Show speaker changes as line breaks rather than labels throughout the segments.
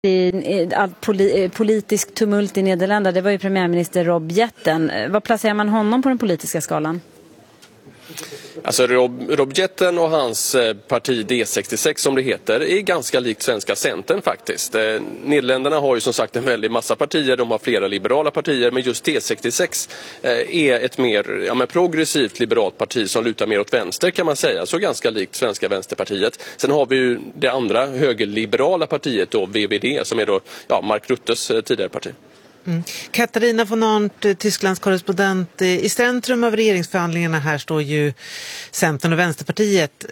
Politisk tumult i Nederländerna, det var ju premiärminister Rob Jetten. Vad placerar man honom på den politiska skalan?
Alltså Rob Jetten och hans parti D66 som det heter är ganska likt svenska Centern faktiskt. Nederländerna har ju som sagt en väldig massa partier, de har flera liberala partier, men just D66 är ett mer progressivt liberalt parti som lutar mer åt vänster kan man säga, så ganska likt svenska Vänsterpartiet. Sen har vi ju det andra högerliberala partiet då, VVD, som är då Mark Ruttes tidigare parti.
Katarina von Arndt, Tysklands korrespondent. I centrum av regeringsförhandlingarna här står ju Centern och Vänsterpartiet.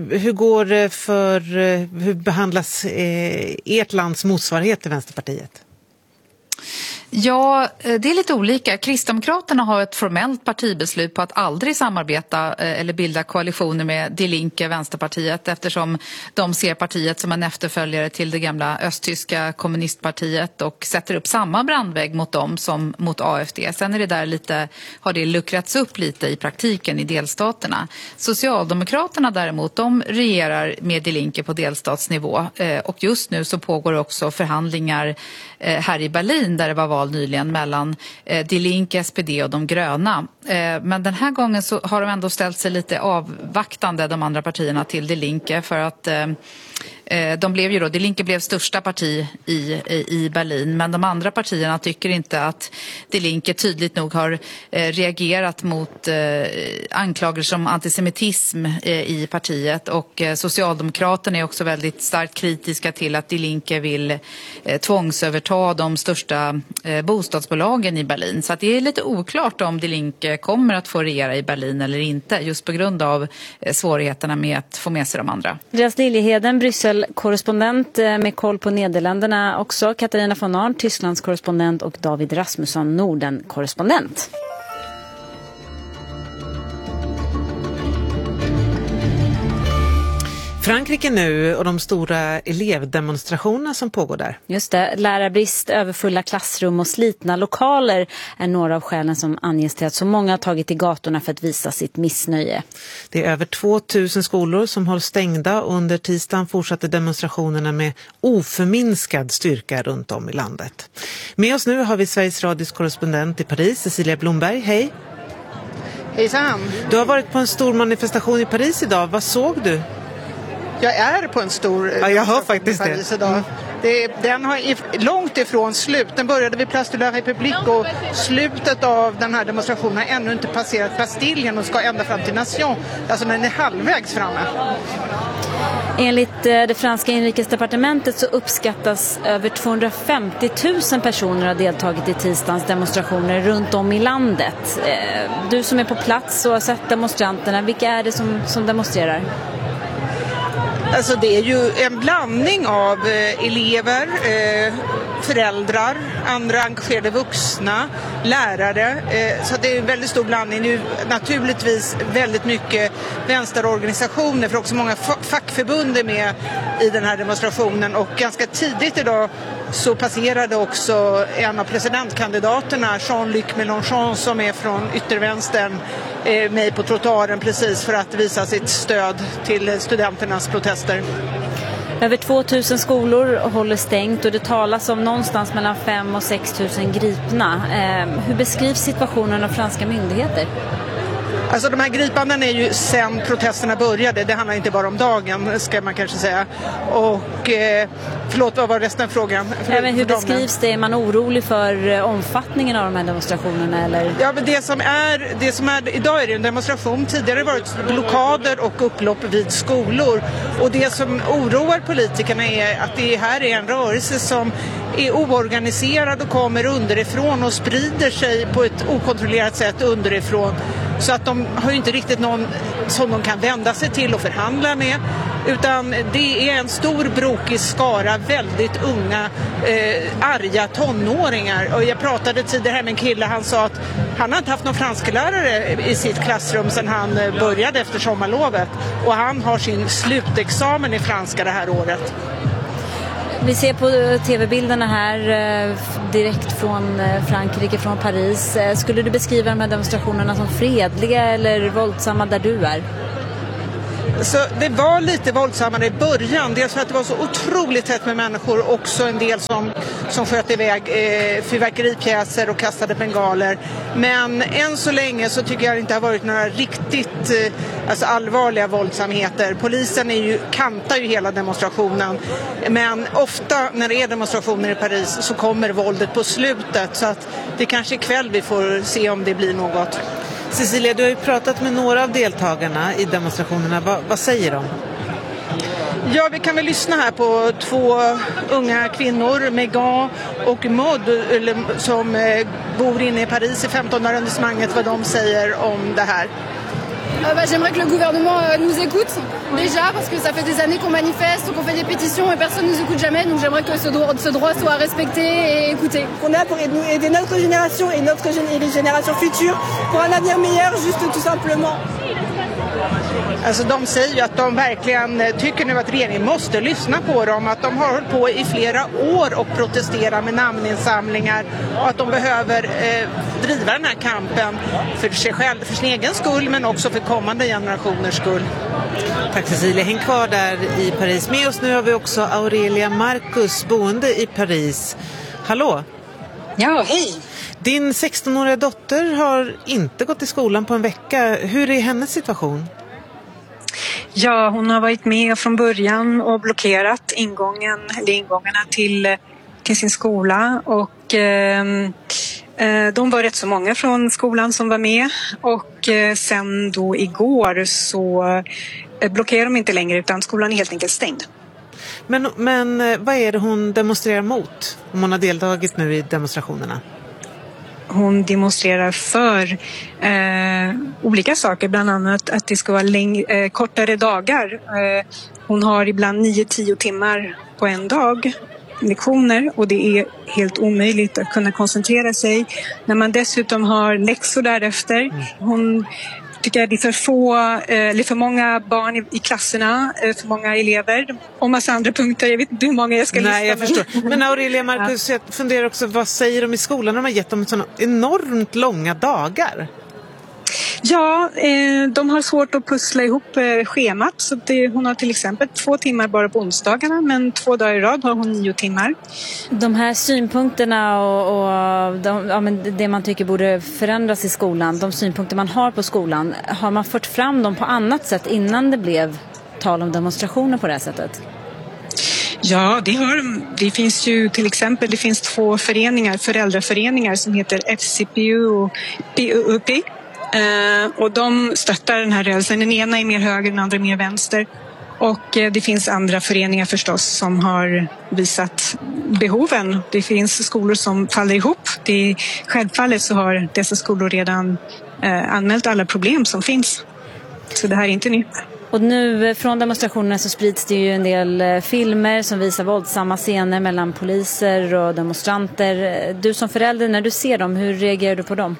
Hur behandlas ert lands motsvarighet till Vänsterpartiet?
Ja, det är lite olika. Kristdemokraterna har ett formellt partibeslut på att aldrig samarbeta eller bilda koalitioner med Die Linke, Vänsterpartiet, eftersom de ser partiet som en efterföljare till det gamla östtyska kommunistpartiet och sätter upp samma brandvägg mot dem som mot AfD. Sen är det där har det luckrats upp lite i praktiken i delstaterna. Socialdemokraterna däremot, de regerar med Die Linke på delstatsnivå och just nu så pågår också förhandlingar här i Berlin där det var val nyligen mellan Die Linke, SPD och de gröna. Men den här gången så har de ändå ställt sig lite avvaktande, de andra partierna, till Die Linke, för att Die Linke blev största parti i Berlin, men de andra partierna tycker inte att Die Linke tydligt nog har reagerat mot anklagelser om antisemitism i partiet, och Socialdemokraterna är också väldigt starkt kritiska till att Die Linke vill tvångsöverta de största bostadsbolagen i Berlin. Så att det är lite oklart om Die Linke kommer att få regera i Berlin eller inte, just på grund av svårigheterna med att få med sig de andra.
Andreas Liljeheden, Bryssel-korrespondent med koll på Nederländerna också. Katarina von Arndt, Tysklands korrespondent, och David Rasmusson, Norden-korrespondent.
Frankrike nu och de stora elevdemonstrationerna som pågår där.
Just det, lärarbrist, överfulla klassrum och slitna lokaler är några av skälen som anges till att så många har tagit till gatorna för att visa sitt missnöje.
Det är över 2000 skolor som hålls stängda, och under tisdagen fortsatte demonstrationerna med oförminskad styrka runt om i landet. Med oss nu har vi Sveriges Radios korrespondent i Paris, Cecilia Blomberg. Hej!
Hejsan!
Du har varit på en stor manifestation i Paris idag. Vad såg du?
Jag är på en stor
jag hör faktiskt
Paris idag. Den har långt ifrån slut. Den började vid Place de la République, och slutet av den här demonstrationen har ännu inte passerat Bastiljen och ska ända fram till Nation. Alltså den är halvvägs framme.
Enligt det franska inrikesdepartementet så uppskattas över 250 000 personer har deltagit i tisdagens demonstrationer runt om i landet. Du som är på plats och har sett demonstranterna, vilka är det som demonstrerar?
Alltså det är ju en blandning av elever, föräldrar, andra engagerade vuxna, lärare. Så det är en väldigt stor blandning. Det är naturligtvis väldigt mycket vänsterorganisationer, för också många fackförbund är med i den här demonstrationen. Och ganska tidigt idag så passerade också en av presidentkandidaterna, Jean-Luc Mélenchon, som är från yttervänstern, mig på trottoaren precis för att visa sitt stöd till studenternas protester.
Över 2000 skolor håller stängt och det talas om någonstans mellan 5 och 6 000 gripna. Hur beskrivs situationen av franska myndigheter?
Alltså de här gripanden är ju sen protesterna började. Det handlar inte bara om dagen, ska man kanske säga. Och förlåt, vad var resten av frågan?
Även hur beskrivs det? Är man orolig för omfattningen av de här demonstrationerna? Eller?
Ja, men det som är idag är det en demonstration. Tidigare har det varit blockader och upplopp vid skolor. Och det som oroar politikerna är att det här är en rörelse som är oorganiserad och kommer underifrån och sprider sig på ett okontrollerat sätt underifrån. Så att de har ju inte riktigt någon som de kan vända sig till och förhandla med. Utan det är en stor brokig skara väldigt unga, arga tonåringar. Och jag pratade tidigare här med en kille, han sa att han har inte haft någon fransklärare i sitt klassrum sedan han började efter sommarlovet. Och han har sin slutexamen i franska det här året.
Vi ser på tv-bilderna här direkt från Frankrike, från Paris. Skulle du beskriva de här demonstrationerna som fredliga eller våldsamma där du är?
Så det var lite våldsammare i början. Dels för att det var så otroligt tätt med människor. Också en del som sköt iväg fyrverkeripjäser och kastade bengaler. Men än så länge så tycker jag det inte har varit några riktigt allvarliga våldsamheter. Polisen kantar ju hela demonstrationen. Men ofta när det är demonstrationer i Paris så kommer våldet på slutet. Så att det kanske ikväll vi får se om det blir något.
Cecilia, du har ju pratat med några av deltagarna i demonstrationerna. Vad säger de?
Ja, vi kan väl lyssna här på 2 unga kvinnor, Megan och Maud, som bor inne i Paris i 15:e arrondissementet, vad de säger om det här.
J'aimerais que le gouvernement nous écoute déjà parce que ça fait des années qu'on manifeste, qu'on fait des pétitions et personne ne nous écoute jamais, donc j'aimerais que ce droit soit respecté et écouté.
On est là pour aider notre génération et les générations futures pour un avenir meilleur, juste tout simplement.
Alltså de säger ju att de verkligen tycker nu att regeringen måste lyssna på dem, att de har hållit på i flera år och protestera med namninsamlingar och att de behöver driva den här kampen för sig själv, för sin egen skull men också för kommande generationers skull.
Tack Cecilia, häng kvar där i Paris. Med oss nu har vi också Aurelia Marcus, boende i Paris. Hallå?
Ja, hej!
Din 16-åriga dotter har inte gått i skolan på en vecka. Hur är hennes situation?
Ja, hon har varit med från början och blockerat ingångarna till sin skola. Och de var rätt så många från skolan som var med. Och sen då igår så blockerar de inte längre utan skolan är helt enkelt stängd.
Men vad är det hon demonstrerar mot om hon har deltagit nu i demonstrationerna?
Hon demonstrerar för olika saker, bland annat att det ska vara kortare dagar. Hon har ibland 9-10 timmar på en dag lektioner och det är helt omöjligt att kunna koncentrera sig. När man dessutom har läxor därefter. Hon tycker att det är för många barn i klasserna, för många elever och massa andra punkter. Jag vet inte hur många jag ska lista.
Nej, jag förstår. Men Aurelia Marcus, jag funderar också, vad säger de i skolan? De har gett dem sådana enormt långa dagar.
Ja, de har svårt att pussla ihop schemat. Så hon har till exempel 2 timmar bara på onsdagarna, men 2 dagar i rad har hon 9 timmar.
De här synpunkterna och det man tycker borde förändras i skolan, de synpunkter man har på skolan, har man fört fram dem på annat sätt innan det blev tal om demonstrationer på det här sättet?
Ja, det finns ju till exempel, det finns 2 föräldraföreningar som heter FCPU och PUUP. Och de stöttar den här rörelsen. Den ena är mer höger, den andra är mer vänster. Och det finns andra föreningar förstås som har visat behoven. Det finns skolor som faller ihop. Självfallet så har dessa skolor redan anmält alla problem som finns. Så det här är inte nytt.
Och nu från demonstrationerna så sprids det ju en del filmer som visar våldsamma scener mellan poliser och demonstranter. Du som förälder, när du ser dem, hur reagerar du på dem?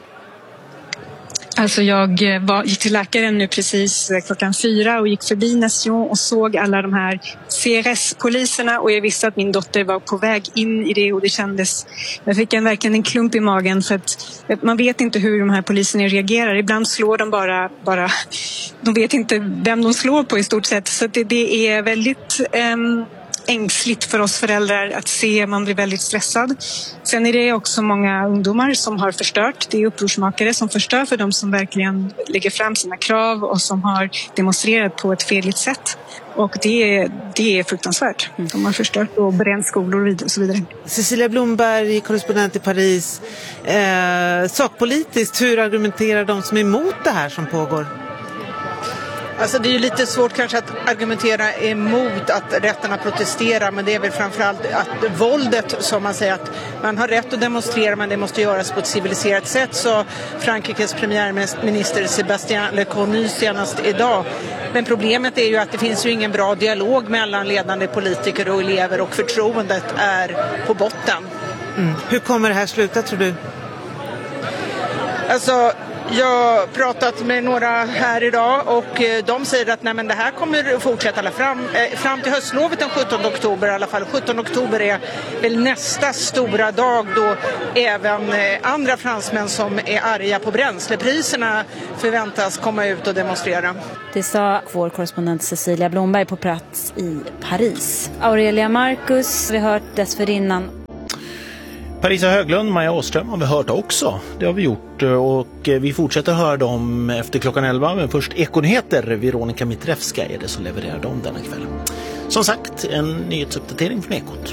Alltså jag gick till läkaren nu precis 4:00 och gick förbi Nation och såg alla de här CRS-poliserna och jag visste att min dotter var på väg in i det och det kändes, jag fick verkligen en klump i magen för att man vet inte hur de här poliserna reagerar. Ibland slår de bara de vet inte vem de slår på i stort sett, så det är väldigt ängsligt för oss föräldrar att se, man blir väldigt stressad. Sen är det också många ungdomar som har förstört, det är upprorsmakare som förstör för de som verkligen lägger fram sina krav och som har demonstrerat på ett feligt sätt. Och det är fruktansvärt. De har förstört och bränt skolor och så vidare.
Cecilia Blomberg, korrespondent i Paris. Sakpolitiskt, hur argumenterar de som är emot det här som pågår?
Alltså det är ju lite svårt kanske att argumentera emot att rätten att protestera, men det är väl framförallt att våldet, som man säger, att man har rätt att demonstrera men det måste göras på ett civiliserat sätt, så Frankrikes premiärminister Sébastien Lecornu senast idag. Men problemet är ju att det finns ju ingen bra dialog mellan ledande politiker och elever och förtroendet är på botten.
Hur kommer det här sluta, tror du?
Alltså Jag har pratat med några här idag och de säger att nej, men det här kommer att fortsätta fram till höstlovet den 17 oktober i alla fall. 17 oktober är väl nästa stora dag då även andra fransmän som är arga på bränslepriserna förväntas komma ut och demonstrera.
Det sa vår korrespondent Cecilia Blomberg på plats i Paris. Aurelia Marcus, vi har hört dessförinnan.
Parisa Höglund, Maja Åström har vi hört också. Det har vi gjort och vi fortsätter höra dem efter klockan 11. Men först Ekonyheter, Veronika Mitrevska är det som levererar dem denna kväll. Som sagt, en nyhetsuppdatering från Ekot.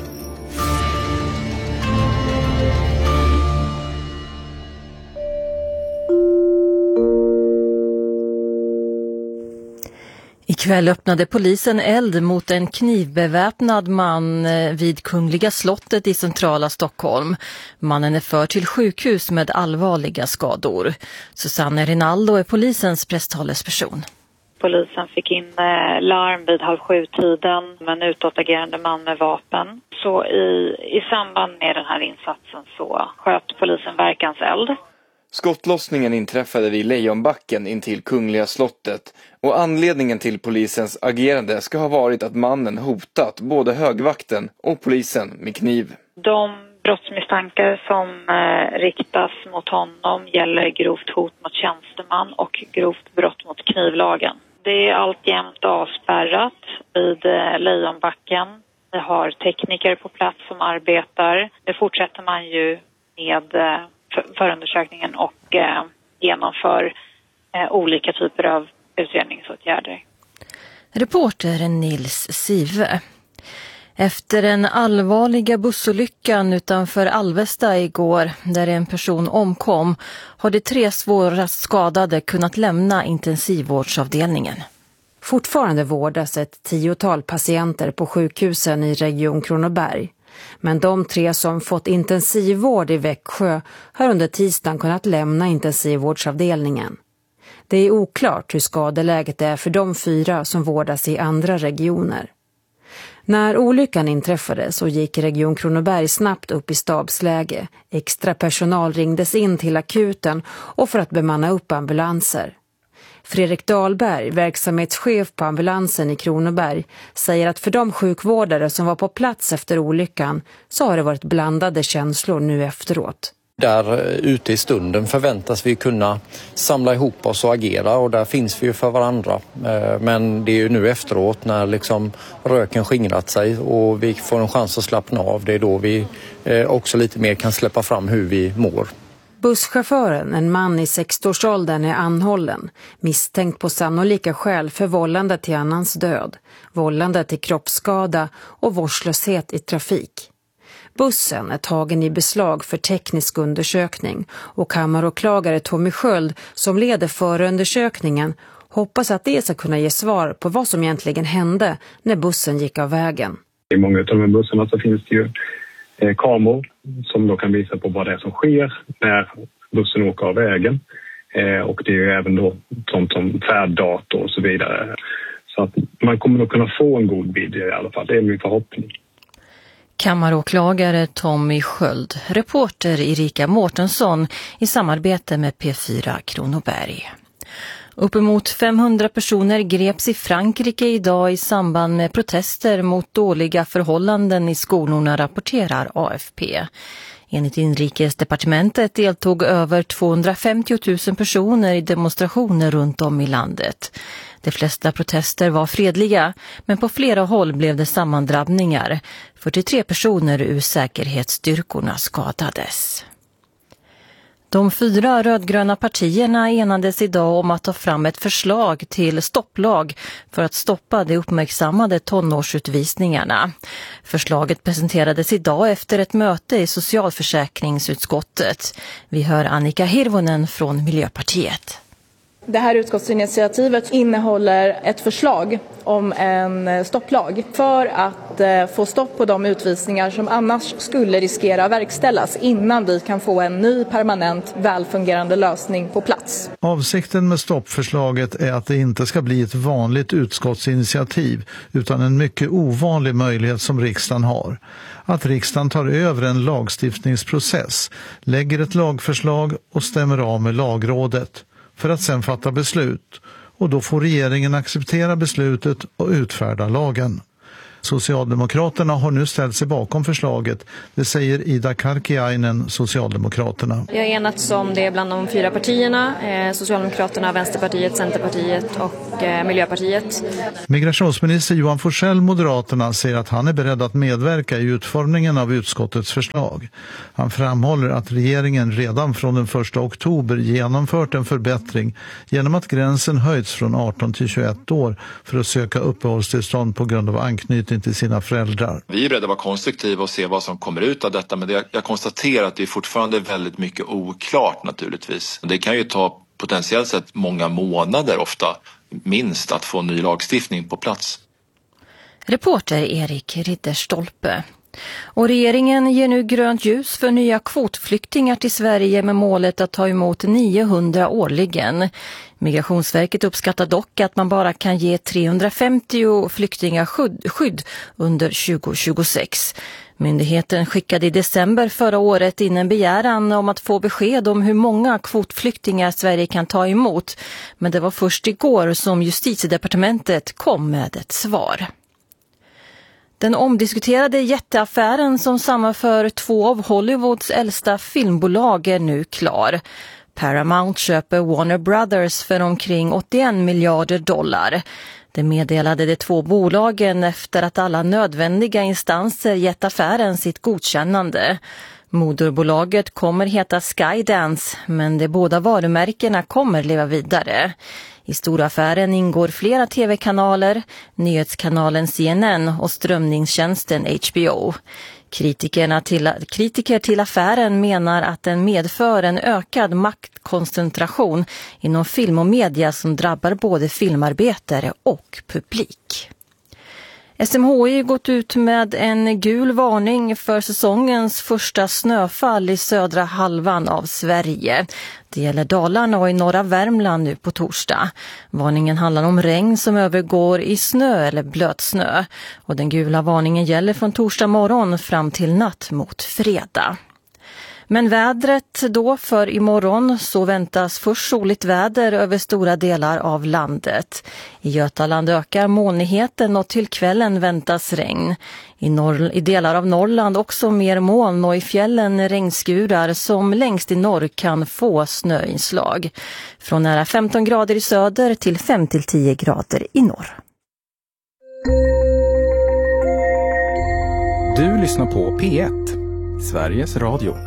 Ikväll öppnade polisen eld mot en knivbeväpnad man vid Kungliga slottet i centrala Stockholm. Mannen är förd till sjukhus med allvarliga skador. Susanne Rinaldo är polisens presstalesperson.
Polisen fick in larm vid 6:30-tiden med en utåtagerande man med vapen. Så i samband med den här insatsen så sköt polisen verkanseld.
Skottlossningen inträffade vid Lejonbacken intill Kungliga slottet och anledningen till polisens agerande ska ha varit att mannen hotat både högvakten och polisen med kniv.
De brottsmisstankar som riktas mot honom gäller grovt hot mot tjänsteman och grovt brott mot knivlagen. Det är alltjämt avspärrat vid Lejonbacken. Vi har tekniker på plats som arbetar. Nu fortsätter man ju med förundersökningen och genomför olika typer av utredningsåtgärder.
Reporter Nils Sive. Efter den allvarliga bussolyckan utanför Alvesta igår, där en person omkom, har de 3 svårast skadade kunnat lämna intensivvårdsavdelningen.
Fortfarande vårdas ett 10-tal patienter på sjukhusen i Region Kronoberg. Men de 3 som fått intensivvård i Växjö har under tisdagen kunnat lämna intensivvårdsavdelningen. Det är oklart hur skadeläget är för de 4 som vårdas i andra regioner. När olyckan inträffade så gick Region Kronoberg snabbt upp i stabsläge. Extra personal ringdes in till akuten och för att bemanna upp ambulanser. Fredrik Dahlberg, verksamhetschef på ambulansen i Kronoberg, säger att för de sjukvårdare som var på plats efter olyckan så har det varit blandade känslor nu efteråt.
Där ute i stunden förväntas vi kunna samla ihop oss och agera och där finns vi ju för varandra. Men det är ju nu efteråt när liksom röken skingrat sig och vi får en chans att slappna av. Det är då vi också lite mer kan släppa fram hur vi mår.
Busschauffören, en man i 60-årsåldern, är anhållen, misstänkt på sannolika skäl för vållande till annans död, vållande till kroppsskada och vårdslöshet i trafik. Bussen är tagen i beslag för teknisk undersökning och kammaråklagare Tommy Sköld, som leder förundersökningen, hoppas att det ska kunna ge svar på vad som egentligen hände när bussen gick av vägen.
I många av de här bussarna så finns det ju kameror som då kan visa på vad det är som sker när bussen åker av vägen. Och det är ju även då sånt som färddator och så vidare. Så att man kommer nog kunna få en god bild i alla fall, det är min förhoppning.
Kammaråklagare Tommy Sköld, reporter Erika Mårtensson i samarbete med P4 Kronoberg. Uppemot 500 personer greps i Frankrike idag i samband med protester mot dåliga förhållanden i skolorna, rapporterar AFP. Enligt inrikesdepartementet deltog över 250 000 personer i demonstrationer runt om i landet. De flesta protester var fredliga, men på flera håll blev det sammandrabbningar. 43 personer ur säkerhetsstyrkorna skadades. De 4 rödgröna partierna enades idag om att ta fram ett förslag till stopplag för att stoppa de uppmärksammade tonårsutvisningarna. Förslaget presenterades idag efter ett möte i socialförsäkringsutskottet. Vi hör Annika Hirvonen från Miljöpartiet.
Det här utskottsinitiativet innehåller ett förslag om en stopplag för att få stopp på de utvisningar som annars skulle riskera att verkställas innan vi kan få en ny permanent välfungerande lösning på plats.
Avsikten med stoppförslaget är att det inte ska bli ett vanligt utskottsinitiativ utan en mycket ovanlig möjlighet som riksdagen har. Att riksdagen tar över en lagstiftningsprocess, lägger ett lagförslag och stämmer av med lagrådet för att sedan fatta beslut, och då får regeringen acceptera beslutet och utfärda lagen. Socialdemokraterna har nu ställt sig bakom förslaget, det säger Ida Karkiainen, Socialdemokraterna.
Vi har enats om det bland de 4 partierna, Socialdemokraterna, Vänsterpartiet, Centerpartiet och Miljöpartiet.
Migrationsminister Johan Forssell, Moderaterna, säger att han är beredd att medverka i utformningen av utskottets förslag. Han framhåller att regeringen redan från den 1 oktober genomfört en förbättring genom att gränsen höjts från 18 till 21 år för att söka uppehållstillstånd på grund av anknytning till sina föräldrar.
Vi är beredda att vara konstruktiva och se vad som kommer ut av detta, men jag konstaterar att det är fortfarande väldigt mycket oklart naturligtvis. Det kan ju ta potentiellt sett många månader ofta minst att få ny lagstiftning på plats.
Reporter Erik Ridderstolpe. Och regeringen ger nu grönt ljus för nya kvotflyktingar till Sverige med målet att ta emot 900 årligen. Migrationsverket uppskattar dock att man bara kan ge 350 flyktingar skydd under 2026. Myndigheten skickade i december förra året in en begäran om att få besked om hur många kvotflyktingar Sverige kan ta emot. Men det var först igår som Justitiedepartementet kom med ett svar. Den omdiskuterade jätteaffären som sammanför 2 av Hollywoods äldsta filmbolag är nu klar. Paramount köper Warner Brothers för omkring 81 miljarder dollar. Det meddelade de 2 bolagen efter att alla nödvändiga instanser gett affären sitt godkännande. Moderbolaget kommer heta Skydance, men de båda varumärkena kommer leva vidare. I storaffären ingår flera tv-kanaler, nyhetskanalen CNN och strömningstjänsten HBO. Kritiker till affären menar att den medför en ökad maktkoncentration inom film och media som drabbar både filmarbetare och publik. SMHI gått ut med en gul varning för säsongens första snöfall i södra halvan av Sverige. Det gäller Dalarna och i norra Värmland nu på torsdag. Varningen handlar om regn som övergår i snö eller blötsnö. Och den gula varningen gäller från torsdag morgon fram till natt mot fredag. Men vädret då för imorgon så väntas först soligt väder över stora delar av landet. I Götaland ökar molnigheten och till kvällen väntas regn. I delar av Norrland också mer moln och i fjällen regnskurar som längst i norr kan få snöinslag. Från nära 15 grader i söder till 5-10 grader i norr.
Du lyssnar på P1, Sveriges Radio.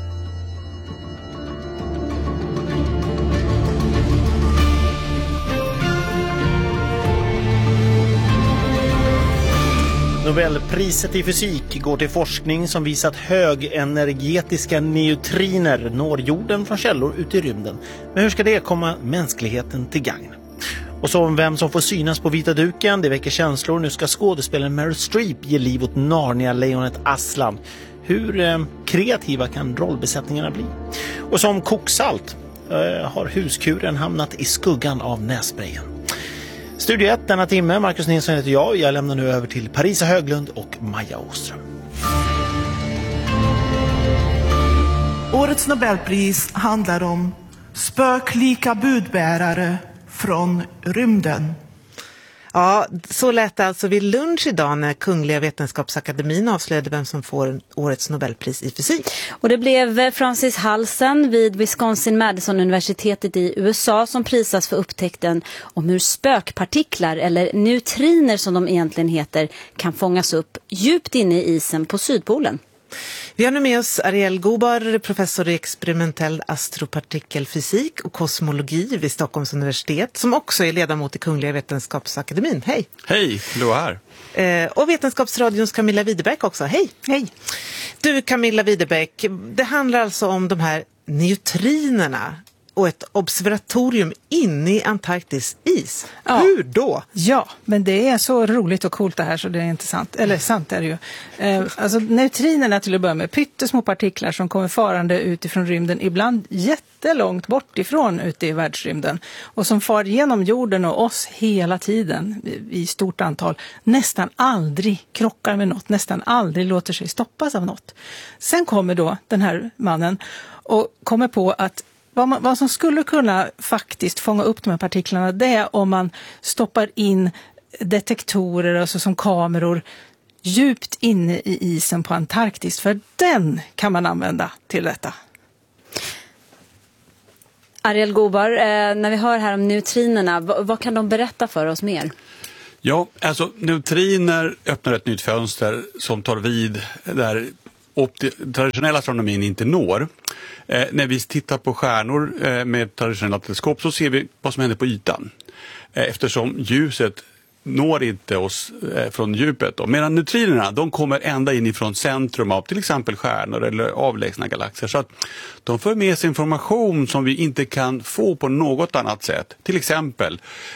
Nobelpriset i fysik går till forskning som visat högenergetiska neutriner når jorden från källor ut i rymden. Men hur ska det komma mänskligheten till gagn? Och så om vem som får synas på vita duken, det väcker känslor. Nu ska skådespelaren Meryl Streep ge liv åt Narnia-lejonet Aslan. Hur kreativa kan rollbesättningarna bli? Och som koksalt har huskuren hamnat i skuggan av nässprayen. Studio 1 denna timme, Marcus Nilsson heter jag. Jag lämnar nu över till Parisa Höglund och Maja Åström.
Årets Nobelpris handlar om spöklika budbärare från rymden.
Ja, så lät det alltså vid lunch idag när Kungliga Vetenskapsakademin avslöjade vem som får årets Nobelpris i fysik.
Och det blev Francis Halsen vid Wisconsin-Madison-universitetet i USA som prisas för upptäckten om hur spökpartiklar, eller neutriner som de egentligen heter, kan fångas upp djupt inne i isen på Sydpolen.
Vi har nu med oss Ariel Gobar, professor i experimentell astropartikelfysik och kosmologi vid Stockholms universitet, som också är ledamot i Kungliga Vetenskapsakademin. Hej!
Hej, Lo här.
Och Vetenskapsradions Camilla Widerbäck också. Hej! Hej! Du Camilla Widerbäck, det handlar alltså om de här neutrinerna. och ett observatorium inne i Antarktis is.
Ja.
Hur då?
Ja, men det är så roligt och coolt det här så det är inte sant. Eller sant är det ju. Alltså neutrinerna till att börja med, pyttesmå partiklar som kommer farande utifrån rymden, ibland jättelångt bort ifrån ute i världsrymden och som far genom jorden och oss hela tiden i stort antal, nästan aldrig krockar med något, nästan aldrig låter sig stoppas av något. Sen kommer då den här mannen och kommer på att vad som skulle kunna faktiskt fånga upp de här partiklarna, det är om man stoppar in detektorer, alltså som kameror, djupt inne i isen på Antarktis. För den kan man använda till detta.
Ariel Gobar, när vi hör här om neutrinerna, vad kan de berätta för oss mer?
Ja, alltså neutriner öppnar ett nytt fönster som tar vid där traditionell astronomin inte når. När vi tittar på stjärnor med traditionella teleskop så ser vi vad som händer på ytan. Eftersom ljuset når inte oss från djupet. Då. Medan neutrinerna, de kommer ända in ifrån centrum av till exempel stjärnor eller avlägsna galaxer. Så att de för med sig information som vi inte kan få på något annat sätt. Till exempel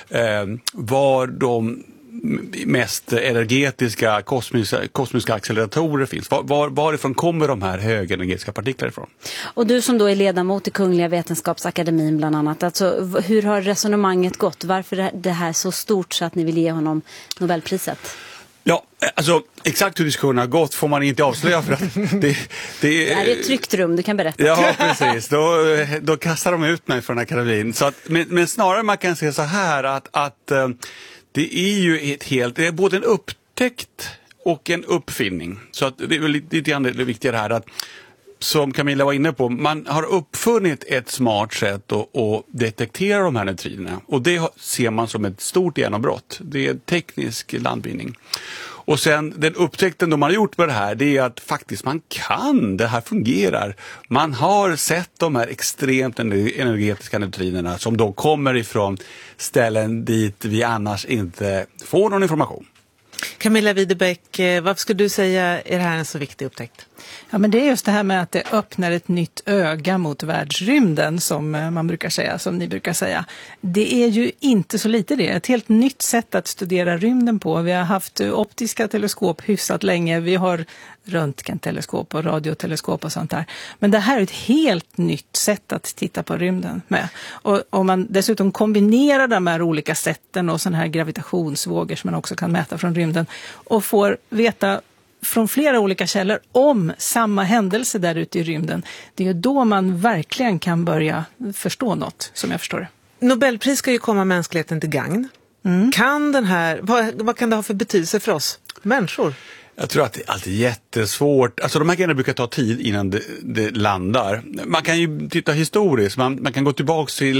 var de mest energetiska kosmiska acceleratorer finns. Varifrån kommer de här högenergetiska partiklar ifrån?
Och du som då är ledamot i Kungliga Vetenskapsakademin bland annat, alltså, hur har resonemanget gått? Varför är det här så stort så att ni vill ge honom Nobelpriset?
Ja, alltså exakt hur diskussionen har gått får man inte avslöja för att det
är ett tryggt rum, du kan berätta.
Ja, precis. Då kastar de ut mig från akademin. Så att, men snarare man kan säga så här att det är ju det är både en upptäckt och en uppfinning. Så att det är väl lite grann det viktiga här att, som Camilla var inne på, man har uppfunnit ett smart sätt att detektera de här neutrinerna. Och det ser man som ett stort genombrott. Det är teknisk landvinning. Och sen den upptäckten de har gjort med det här, det är att faktiskt det här fungerar. Man har sett de här extremt energetiska neutrinerna som då kommer ifrån ställen dit vi annars inte får någon information.
Camilla Widebeck, varför skulle du säga är det här en så viktig upptäckt?
Ja, men det är just det här med att det öppnar ett nytt öga mot världsrymden som man brukar säga, som ni brukar säga. Det är ju inte så lite det. Ett helt nytt sätt att studera rymden på. Vi har haft optiska teleskop hyfsat länge. Vi har röntgenteleskop och radioteleskop och sånt där. Men det här är ett helt nytt sätt att titta på rymden med. Och om man dessutom kombinerar de här olika sätten och såna här gravitationsvågor som man också kan mäta från rymden och får veta från flera olika källor om samma händelse där ute i rymden. Det är ju då man verkligen kan börja förstå något, som jag förstår det.
Nobelpris ska ju komma mänskligheten till gagn. Kan den här, vad kan det ha för betydelse för oss människor?
Jag tror att det är alltid jättesvårt. Alltså de här grejerna brukar ta tid innan det landar. Man kan ju titta historiskt. Man kan gå tillbaka till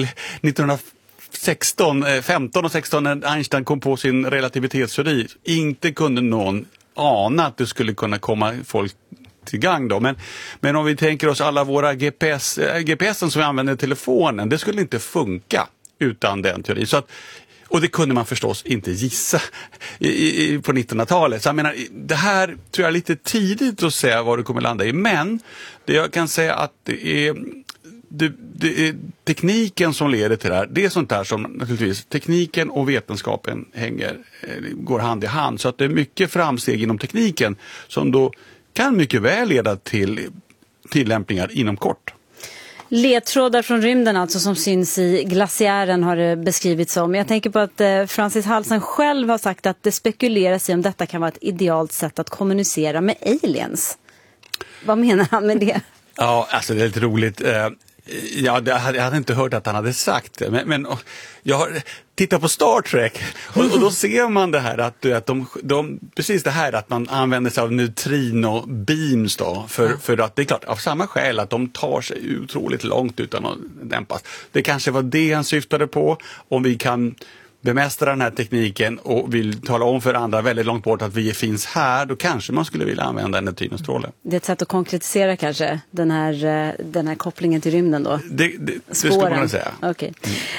15 och 16 när Einstein kom på sin relativitetsteori. Inte kunde någon ana att det skulle kunna komma folk till gang då. Men om vi tänker oss alla våra GPSen som vi använder i telefonen, det skulle inte funka utan den teorin. Så att, och det kunde man förstås inte gissa på 1900-talet. Så jag menar, det här tror jag är lite tidigt att säga vad det kommer landa i. Men det jag kan säga att det är tekniken som leder till det här. Det är sånt där som naturligtvis tekniken och vetenskapen går hand i hand. Så att det är mycket framsteg inom tekniken som då kan mycket väl leda till tillämpningar inom kort.
Ledtrådar från rymden alltså som syns i glaciären har det beskrivits som. Jag tänker på att Francis Halsen själv har sagt att det spekuleras i om detta kan vara ett idealt sätt att kommunicera med aliens. Vad menar han med det?
Ja, alltså det är lite roligt. Ja, jag hade inte hört att han hade sagt det. Men jag har tittat på Star Trek och då ser man det här att precis det här att man använder sig av neutrino-beams då. För att det är klart, av samma skäl att de tar sig otroligt långt utan att dämpas. Det kanske var det han syftade på. Om vi kan bemästrar den här tekniken och vill tala om för andra väldigt långt bort att vi finns här, då kanske man skulle vilja använda en neutrinostråle.
Det är ett sätt att konkretisera kanske den här kopplingen till rymden då?
Det skulle man säga.
Okay.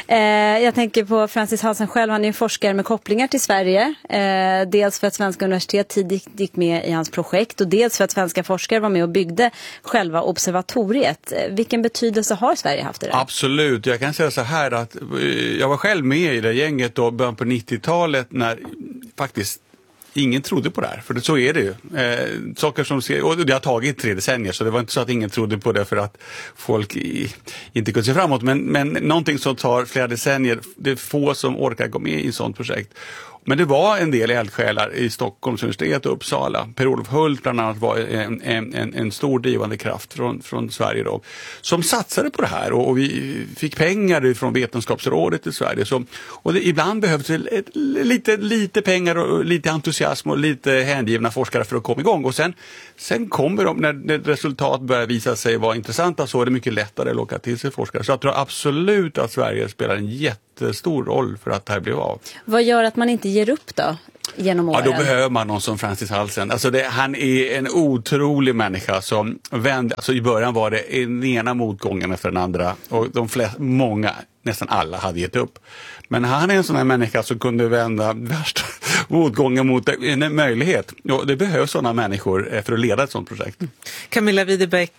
Jag tänker på Francis Halsen själv, han är en forskare med kopplingar till Sverige. Dels för att svenska universitet tidigt gick med i hans projekt och dels för att svenska forskare var med och byggde själva observatoriet. Vilken betydelse har Sverige haft i det?
Absolut, jag kan säga så här att jag var själv med i det gänget då, början på 90-talet när faktiskt ingen trodde på det här, för det, så är det ju. Saker som och det har tagit 3 decennier, så det var inte så att ingen trodde på det för att folk inte kunde se framåt. Men någonting som tar flera decennier, det är få som orkar gå med i ett sådant projekt. Men det var en del eldsjälar i Stockholms universitet och Uppsala. Per-Olof Hult bland annat var en stor drivande kraft från Sverige då, som satsade på det här och vi fick pengar från Vetenskapsrådet i Sverige. Ibland behövs det lite pengar och lite entusiasm och lite hängivna forskare för att komma igång. Och sen kommer de, när resultat börjar visa sig vara intressanta, så är det mycket lättare att locka till sig forskare. Så jag tror absolut att Sverige spelar en jättestor roll för att det här blev av.
Vad gör att man inte ger upp då? Genom åren?
Ja, då behöver man någon som Francis Halsen. Alltså han är en otrolig människa som vände, alltså i början var det den ena motgången efter den andra och många, nästan alla hade gett upp. Men han är en sån här människa som kunde vända värsta motgången mot en möjlighet. Och det behövs sådana människor för att leda ett sådant projekt.
Camilla Widebeck,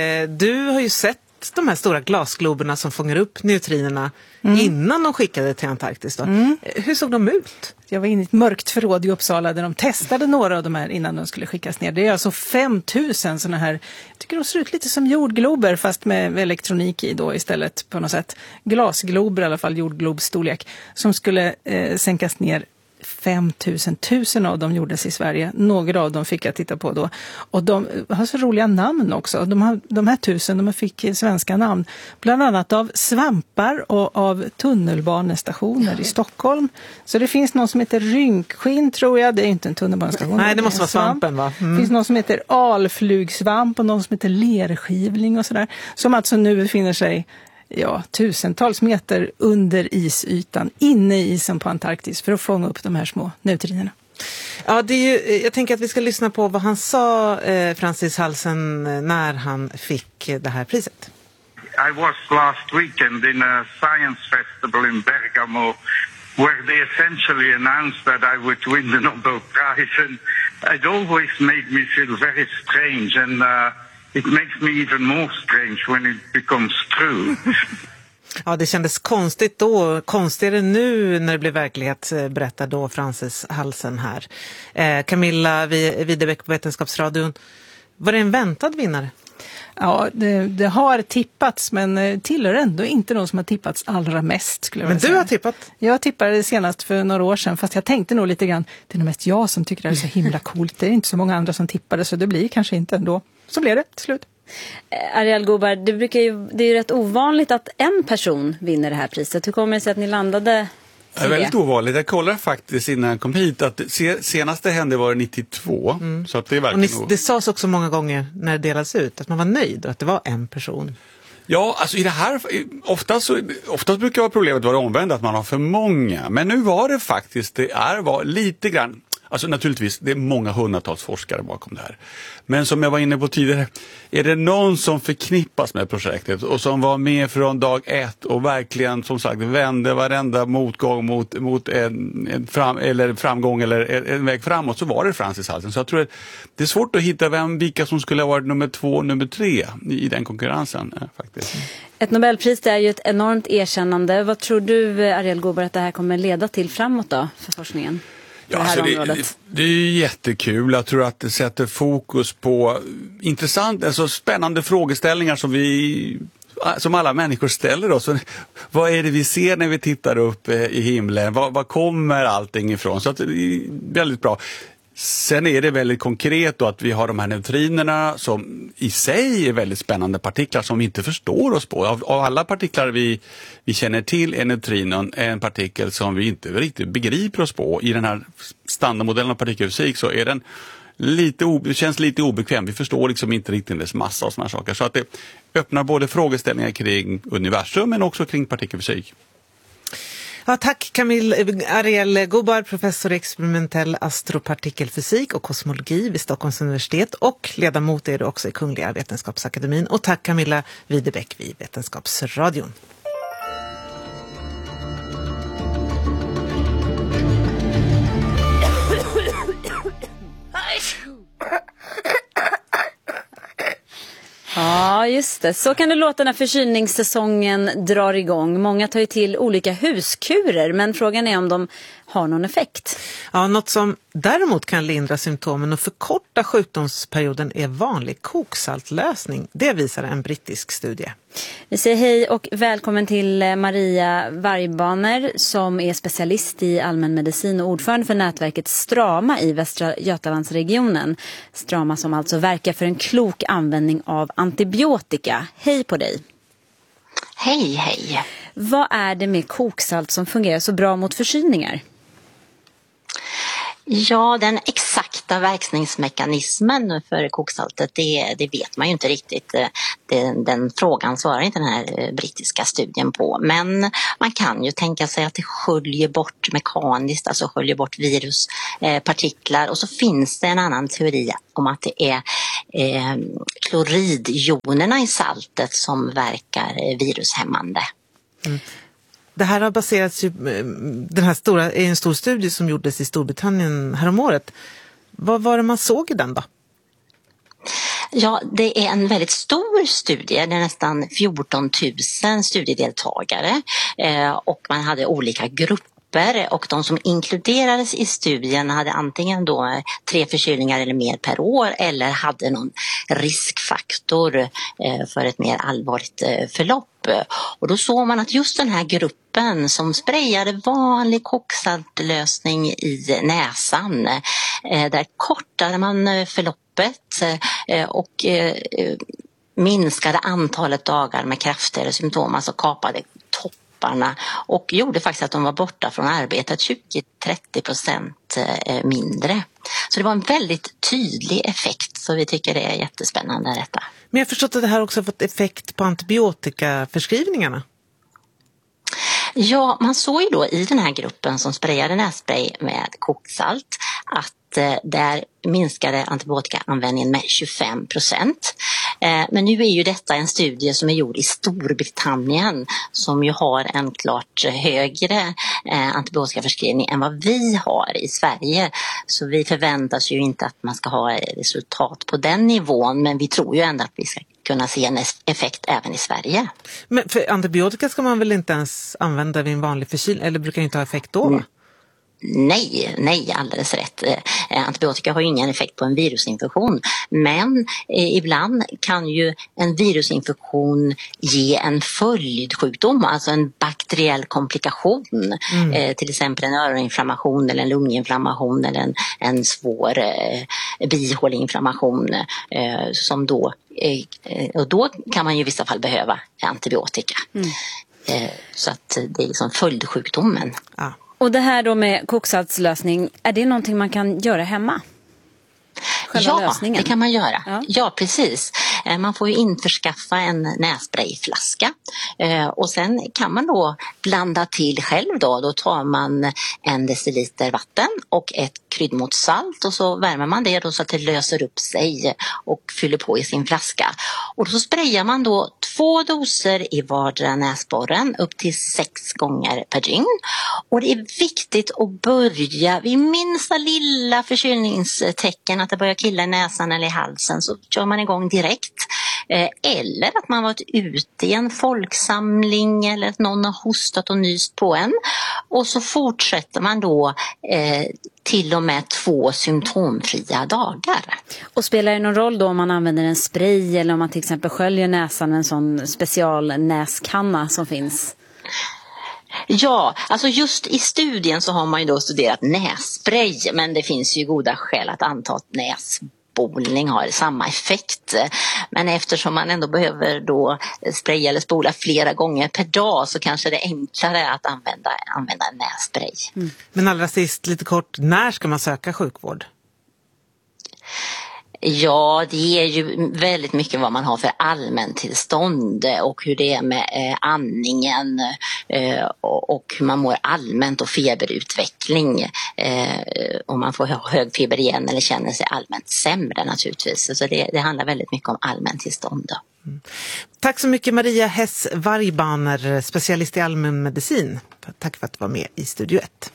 du har ju sett de här stora glasgloberna som fångar upp neutrinerna innan de skickade till Antarktis då. Hur såg de ut?
Jag var inne i ett mörkt förråd i Uppsala där de testade några av de här innan de skulle skickas ner. Det är alltså 5000 sådana här, jag tycker de ser ut lite som jordglober fast med elektronik i då istället på något sätt. Glasglober i alla fall, jordglobsstorlek, som skulle sänkas ner. 5000 av dem gjordes i Sverige. Några av dem fick jag titta på då. Och de har så roliga namn också. De här 1000, de fick svenska namn. Bland annat av svampar och av tunnelbanestationer i Stockholm. Så det finns någon som heter rynkskinn, tror jag. Det är inte en tunnelbanestation.
Nej, det måste vara svampen, va?
Det finns någon som heter alflugsvamp och någon som heter lerskivling och sådär. Som alltså nu befinner sig tusentals meter under isytan, inne i isen på Antarktis för att fånga upp de här små neutrinerna.
Ja, det är ju, jag tänker att vi ska lyssna på vad han sa, Francis Halsen, när han fick det här priset.
I was last weekend in a science festival in Bergamo where they essentially announced that I would win the Nobel Prize, and it always made me feel very strange, and it makes me even more strange when it becomes true.
Ja, det kändes konstigt då, konstigare nu när det blev verklighet, berättar då Francis Halsen här. Camilla Widebeck på Vetenskapsradion, var det en väntad vinnare?
Ja, det har tippats, men tillhör ändå inte de som har tippats allra mest, skulle jag vilja säga.
Men du har tippat?
Jag tippade senast för några år sedan, fast jag tänkte nog lite grann, det är nog mest jag som tycker det är så himla coolt. Det är inte så många andra som tippade, så det blir kanske inte ändå. Så blev det till slut.
Ariel Gobar, det är ju rätt ovanligt att en person vinner det här priset. Hur kommer det sig att ni landade?
Det är väldigt ovanligt. Jag kollade faktiskt innan jag kom hit att senaste hände var 92. Så att det är verkligen
och det sades också många gånger när det delades ut att man var nöjd och att det var en person.
Ja, alltså i det här, oftast brukar vara problemet vara omvänt, att man har för många. Men nu var det faktiskt, var lite grann, alltså naturligtvis, det är många hundratals forskare bakom det här. Men som jag var inne på tidigare, är det någon som förknippas med projektet och som var med från dag 1 och verkligen, som sagt, vände varenda motgång mot en framgång eller en väg framåt, så var det Francis Halsen. Så jag tror att det är svårt att hitta vilka som skulle ha varit nummer 2 och nummer 3 i den konkurrensen faktiskt.
Ett Nobelpris är ju ett enormt erkännande. Vad tror du, Ariel Gobar, att det här kommer leda till framåt då för forskningen?
Ja, alltså det är jättekul. Jag tror att det sätter fokus på intressant, alltså spännande frågeställningar som alla människor ställer oss. Vad är det vi ser när vi tittar upp i himlen? Vad kommer allting ifrån? Så att det är väldigt bra. Sen är det väldigt konkret då att vi har de här neutrinerna som i sig är väldigt spännande partiklar som vi inte förstår oss på. Av alla partiklar vi känner till är neutrinon en partikel som vi inte riktigt begriper oss på. I den här standardmodellen av partikelfysik så är den känns lite obekväm. Vi förstår liksom inte riktigt dess massa och såna här saker. Så att det öppnar både frågeställningar kring universum men också kring partikelfysik.
Ja, tack Camille Ariel Gobar, professor i experimentell astropartikelfysik och kosmologi vid Stockholms universitet och ledamot är du också i Kungliga Vetenskapsakademin. Och tack Camilla Widebeck vid Vetenskapsradion.
Ja, just det. Så kan det låta när förkylningssäsongen drar igång. Många tar ju till olika huskurer, men frågan är om de har någon effekt.
Ja, något som däremot kan lindra symptomen och förkorta sjukdomsperioden är vanlig koksaltlösning. Det visar en brittisk studie.
Vi säger hej och välkommen till Maria Vargbaner som är specialist i allmänmedicin och ordförande för nätverket Strama i Västra Götalandsregionen. Strama som alltså verkar för en klok användning av antibiotika. Hej på dig!
Hej, hej!
Vad är det med koksalt som fungerar så bra mot förkylningar?
Ja, den exakta verkningsmekanismen för koksaltet, det vet man ju inte riktigt. Den frågan svarar inte den här brittiska studien på. Men man kan ju tänka sig att det sköljer bort mekaniskt, alltså sköljer bort viruspartiklar. Och så finns det en annan teori om att det är kloridjonerna i saltet som verkar virushämmande.
Mm. Det här har baserats ju, den här är en stor studie som gjordes i Storbritannien häromåret. Vad var det man såg i den då?
Ja, det är en väldigt stor studie. Det är nästan 14 000 studiedeltagare och man hade olika grupper. Och de som inkluderades i studien hade antingen då 3 förkylningar eller mer per år eller hade någon riskfaktor för ett mer allvarligt förlopp. Och då såg man att just den här gruppen som sprayade vanlig koksaltlösning i näsan, där kortade man förloppet och minskade antalet dagar med kraftigare symptom, alltså kapade topparna och gjorde faktiskt att de var borta från arbetet 20-30% mindre. Så det var en väldigt tydlig effekt, så vi tycker det är jättespännande detta.
Men jag har förstått att det här också har fått effekt på antibiotikaförskrivningarna.
Ja, man såg ju då i den här gruppen som sprayade nässpray med koksalt att där minskade antibiotikaanvändningen med 25%. Men nu är ju detta en studie som är gjord i Storbritannien som ju har en klart högre antibiotikaförskrivning än vad vi har i Sverige. Så vi förväntas ju inte att man ska ha resultat på den nivån, men vi tror ju ändå att vi ska kunna se en effekt även i Sverige.
Men för antibiotika ska man väl inte ens använda vid en vanlig förkylning, eller brukar inte ha effekt då va?
Nej, alldeles rätt. Antibiotika har ju ingen effekt på en virusinfektion, men ibland kan ju en virusinfektion ge en följdsjukdom, alltså en bakteriell komplikation, till exempel en öroninflammation eller en lunginflammation eller en svår bihåleinflammation som då, och då kan man ju i vissa fall behöva antibiotika. Så att det är liksom följdsjukdomen.
Ja.
Och det här då med koksaltslösning, är det någonting man kan göra hemma? Själva lösningen?
Det kan man göra. Ja, precis. Man får ju införskaffa en nässprayflaska och sen kan man då blanda till själv då tar man 1 deciliter vatten och ett kryddmåtssalt och så värmer man det då så att det löser upp sig och fyller på i sin flaska. Och så sprayar man då 2 doser i vardera näsborren upp till 6 gånger per dygn. Och det är viktigt att börja vid minsta lilla förkylningstecken, att det börjar killa i näsan eller i halsen, så kör man igång direkt. Eller att man varit ute i en folksamling eller att någon har hostat och nyst på en. Och så fortsätter man då till och med 2 symptomfria dagar.
Och spelar det någon roll då om man använder en spray eller om man till exempel sköljer näsan med en sån specialnäskanna som finns?
Ja, alltså just i studien så har man ju då studerat nässpray, men det finns ju goda skäl att anta att näsbolning har samma effekt. Men eftersom man ändå behöver då spraya eller spola flera gånger per dag så kanske det är enklare att använda en nässpray.
Men allra sist, lite kort, när ska man söka sjukvård?
Ja, det är ju väldigt mycket vad man har för allmäntillstånd och hur det är med andningen och hur man mår allmänt och feberutveckling. Om man får hög feber igen eller känner sig allmänt sämre naturligtvis. Så det handlar väldigt mycket om allmäntillstånd då.
Tack så mycket Maria Hess-Vargbaner, specialist i allmänmedicin. Tack för att du var med i Studio 1.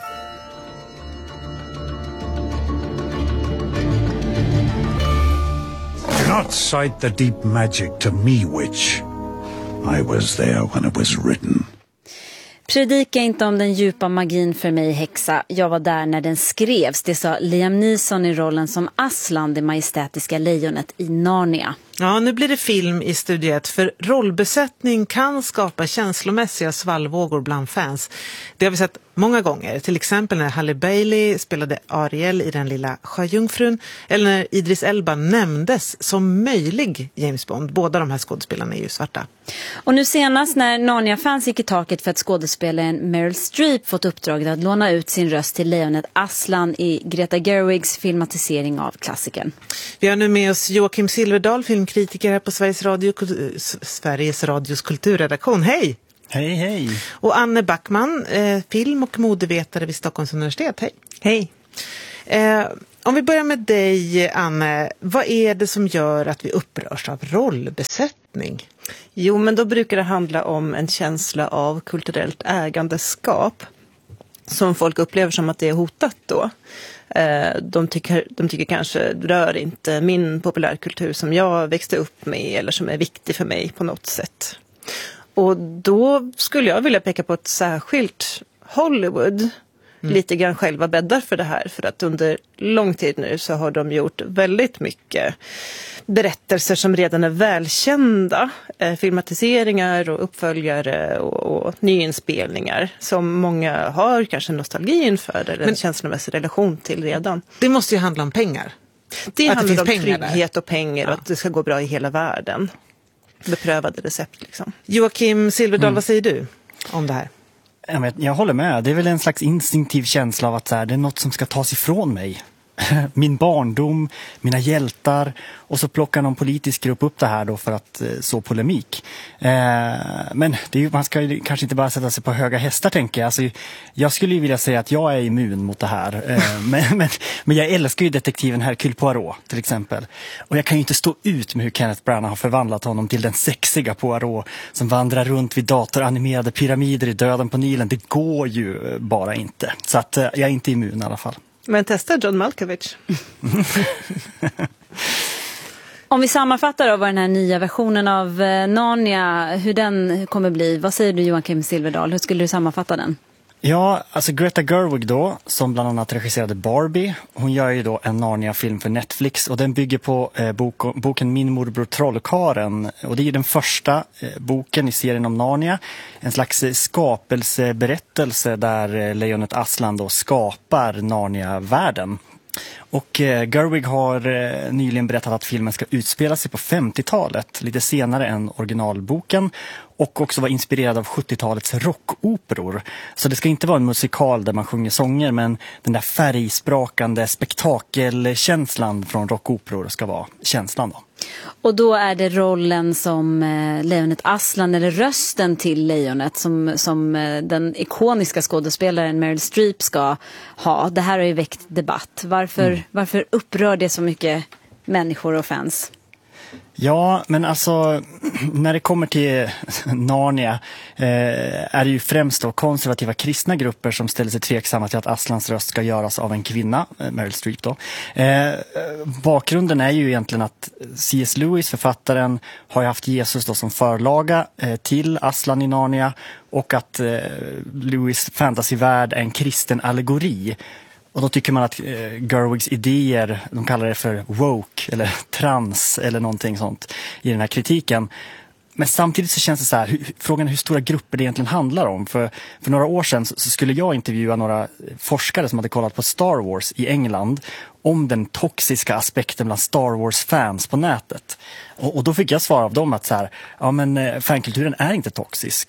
Do not cite the deep magic to me, witch. I was there when it was written.
Predika inte om den djupa magin för mig, häxa. Jag var där när den skrevs. Det sa Liam Neeson i rollen som Aslan, det majestätiska lejonet i Narnia.
Ja, nu blir det film i Studio 1, för rollbesättning kan skapa känslomässiga svallvågor bland fans. Det har vi sett många gånger, till exempel när Halle Bailey spelade Ariel i Den lilla sjöjungfrun, eller när Idris Elba nämndes som möjlig James Bond. Båda de här skådespelarna är ju svarta.
Och nu senast när Narnia-fans gick i taket för att skådespelaren Meryl Streep fått uppdraget att låna ut sin röst till lejonet Aslan i Greta Gerwigs filmatisering av klassikern.
Vi har nu med oss Joakim Silverdahl, filmkritiker här på Sveriges Radios kulturredaktion. Hej!
Hej, hej!
Och Anne Backman, film- och modevetare vid Stockholms universitet. Hej!
Hej!
Om vi börjar med dig, Anne, vad är det som gör att vi upprörs av rollbesättning?
Jo, men då brukar det handla om en känsla av kulturellt ägandeskap som folk upplever som att det är hotat då. De tycker kanske, rör inte min populärkultur som jag växte upp med eller som är viktig för mig på något sätt. Och då skulle jag vilja peka på ett särskilt Hollywood. Lite grann själva bäddar för det här. För att under lång tid nu så har de gjort väldigt mycket berättelser som redan är välkända. Filmatiseringar och uppföljare och nyinspelningar som många har kanske nostalgi inför eller en känslomässig relation till redan.
Det måste ju handla om pengar.
Det
att
handlar
det
om trygghet och pengar och att det ska gå bra i hela världen. Beprövade recept liksom.
Joakim Silverdahl, vad säger du om det här?
Jag håller med. Det är väl en slags instinktiv känsla av att det är något som ska tas ifrån mig. Min barndom, mina hjältar, och så plockar någon politisk grupp upp det här då för att så polemik. Men man ska ju kanske inte bara sätta sig på höga hästar, tänker jag. Alltså, jag skulle ju vilja säga att jag är immun mot det här. Men jag älskar ju detektiven Hercule Poirot till exempel. Och jag kan ju inte stå ut med hur Kenneth Branagh har förvandlat honom till den sexiga Poirot som vandrar runt vid datoranimerade pyramider i Döden på Nilen. Det går ju bara inte. Så att jag är inte immun i alla fall.
Men testa John Malkovich.
Om vi sammanfattar då vad den här nya versionen av Narnia, hur den kommer bli. Vad säger du, Joakim Silverdahl? Hur skulle du sammanfatta den?
Ja, alltså Greta Gerwig då, som bland annat regisserade Barbie. Hon gör ju då en Narnia-film för Netflix och den bygger på boken Min morbror Trollkaren. Och det är den första boken i serien om Narnia. En slags skapelseberättelse där lejonet Aslan då skapar Narnia-världen. Och Gerwig har nyligen berättat att filmen ska utspela sig på 50-talet, lite senare än originalboken, och också vara inspirerad av 70-talets rockoperor. Så det ska inte vara en musikal där man sjunger sånger, men den där färgsprakande spektakelkänslan från rockoperor ska vara känslan då.
Och då är det rollen som lejonet Aslan, eller rösten till lejonet som den ikoniska skådespelaren Meryl Streep ska ha. Det här har ju väckt debatt. Varför upprör det så mycket människor och fans?
Ja, men alltså när det kommer till Narnia är det ju främst då konservativa kristna grupper som ställer sig tveksamma till att Aslans röst ska göras av en kvinna, Meryl Streep då. Bakgrunden är ju egentligen att C.S. Lewis, författaren, har ju haft Jesus då som förlaga till Aslan i Narnia, och att Lewis fantasyvärld är en kristen allegori. Och då tycker man att Gerwigs idéer, de kallar det för woke eller trans eller någonting sånt i den här kritiken. Men samtidigt så känns det så här, frågan är hur stora grupper det egentligen handlar om. För några år sedan så skulle jag intervjua några forskare som hade kollat på Star Wars i England om den toxiska aspekten bland Star Wars-fans på nätet. Och då fick jag svar av dem att så här, ja men fankulturen är inte toxisk.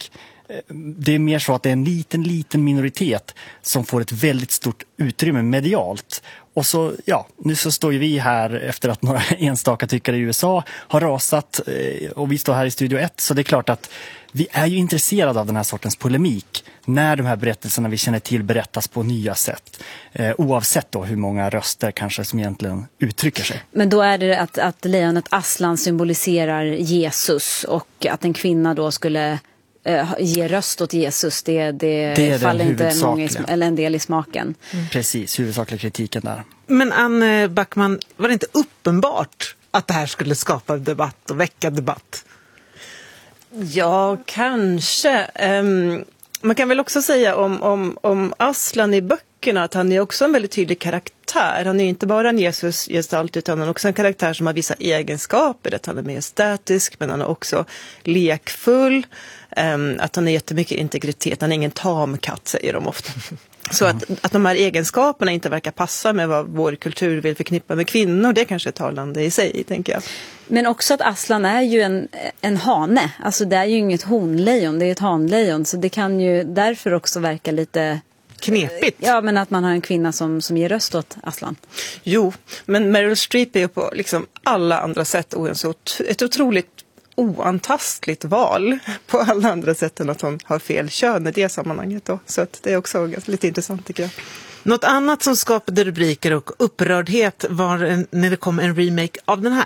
det är mer så att det är en liten minoritet som får ett väldigt stort utrymme medialt. Och så, nu så står ju vi här efter att några enstaka tyckare i USA har rasat och vi står här i Studio 1, så det är klart att vi är ju intresserade av den här sortens polemik när de här berättelserna vi känner till berättas på nya sätt. Oavsett då hur många röster kanske som egentligen uttrycker sig.
Men då är det att lejonet Aslan symboliserar Jesus och att en kvinna då skulle ge röst åt Jesus. Det faller inte många eller en del i smaken.
Precis, huvudsakliga kritiken där.
Men Anne Backman, var det inte uppenbart att det här skulle skapa debatt och väcka debatt?
Ja, kanske. Man kan väl också säga om Aslan i böckerna att han är också en väldigt tydlig karaktär. Han är inte bara en Jesus-gestalt utan han är också en karaktär som har vissa egenskaper. Att han är mer statisk men han är också lekfull. Att han har jättemycket integritet. Han är ingen tamkatt, säger de ofta. Så att de här egenskaperna inte verkar passa med vad vår kultur vill förknippa med kvinnor, det kanske är talande i sig, tänker jag.
Men också att Aslan är ju en hane. Alltså det är ju inget honlejon, det är ett hanlejon. Så det kan ju därför också verka lite
knepigt.
Ja, men att man har en kvinna som ger röst åt Aslan.
Jo, men Meryl Streep är ju på liksom alla andra sätt ett otroligt oantastligt val på alla andra sätt än att hon har fel kön i det sammanhanget då. Så att det är också lite intressant, tycker jag.
Något annat som skapade rubriker och upprördhet var när det kom en remake av den här.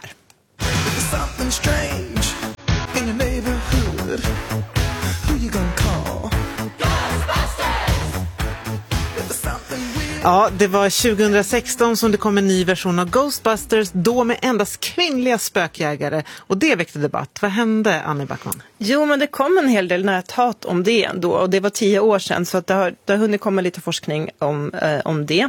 Ja, det var 2016 som det kom en ny version av Ghostbusters, då med endast kvinnliga spökjägare. Och det väckte debatt. Vad hände, Anne Backman?
Jo, men det kom en hel del näthat om det ändå. Och det var 10 år sedan, så att det har hunnit komma lite forskning om det.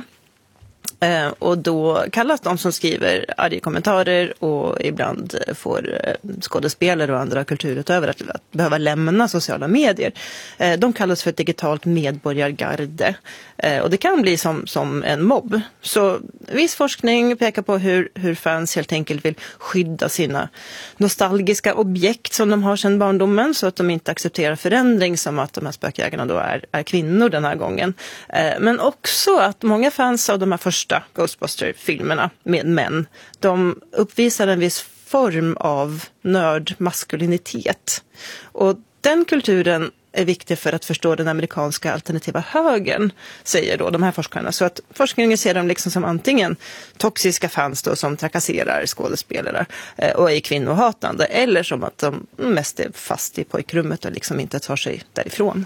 Och då kallas de som skriver arga kommentarer och ibland får skådespelare och andra kulturutövare att behöva lämna sociala medier. De kallas för ett digitalt medborgargarde. Och det kan bli som en mobb. Så viss forskning pekar på hur fans helt enkelt vill skydda sina nostalgiska objekt som de har sedan barndomen, så att de inte accepterar förändring, som att de här spökjägarna då är kvinnor den här gången. Men också att många fans av de här första Ghostbuster-filmerna med män, de uppvisar en viss form av nördmaskulinitet. Och den kulturen är viktig för att förstå den amerikanska alternativa högern, säger då de här forskarna. Så att forskningen ser dem liksom som antingen toxiska fans då, som trakasserar skådespelare och är kvinnohatande, eller som att de mest är fast i pojkrummet och liksom inte tar sig därifrån.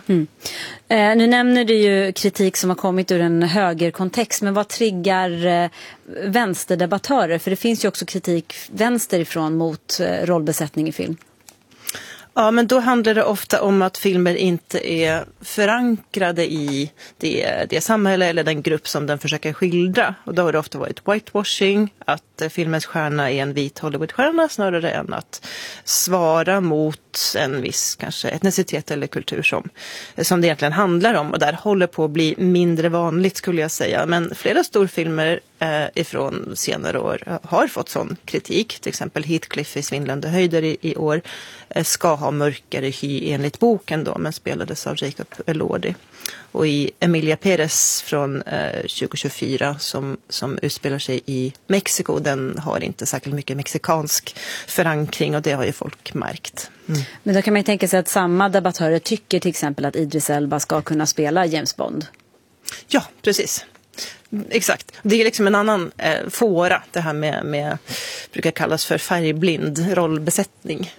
Nu nämner du ju kritik som har kommit ur en högerkontext, men vad triggar vänsterdebattörer? För det finns ju också kritik vänsterifrån mot rollbesättning i film.
Ja, men då handlar det ofta om att filmer inte är förankrade i det samhälle eller den grupp som den försöker skildra. Och då har det ofta varit whitewashing, att filmens stjärna är en vit Hollywoodstjärna snarare än att svara mot en viss kanske etnicitet eller kultur som det egentligen handlar om. Och där håller på att bli mindre vanligt, skulle jag säga. Men flera storfilmer ifrån senare år har fått sån kritik. Till exempel Heathcliff i Svindlande höjder i år ska ha mörkare hy enligt boken då, men spelades av Jacob Elordi. Och i Emilia Perez från 2024 som utspelar sig i Mexiko, den har inte särskilt mycket mexikansk förankring, och det har ju folk märkt.
Men då kan man ju tänka sig att samma debattörer tycker till exempel att Idris Elba ska kunna spela James Bond.
Ja, precis. Exakt. Det är liksom en annan fåra, det här med brukar kallas för färgblind rollbesättning.